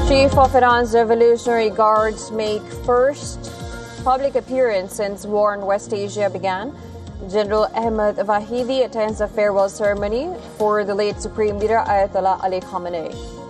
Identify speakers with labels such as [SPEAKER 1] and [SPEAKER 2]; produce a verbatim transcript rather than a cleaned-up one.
[SPEAKER 1] Chief of Iran's Revolutionary Guards make first public appearance since war in West Asia began. General Ahmed Vahidi attends a farewell ceremony for the late Supreme Leader Ayatollah Ali Khamenei.